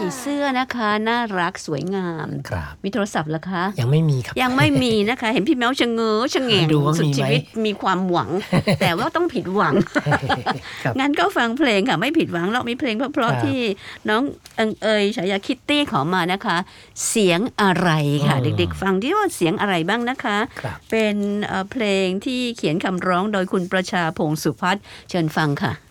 เสื้อนะคะน่ารักสวยงามครับมีโทรศัพท์เหรอคะยังไม่มีครับยังไม่มีนะคะ เห็นพี่แมวชะเง้อชะแงงดูว่าสุดมีไหมชีวิตมีความหวัง แต่ว่าต้องผิดหวังครับงั้นก็ฟังเพลงค่ะไม่ผิดหวังหรอกมีเพลงเพราะครับๆที่น้องเอยฉายาคิตตี้ขอมานะคะ เสียงอะไรค่ะอืมเด็กๆฟังที่ว่าเสียงอะไรบ้างนะคะครับเป็นเพลงที่เขียนคำร้องโดยคุณประชาพงษ์สุพัฒน์เชิญฟังค่ะ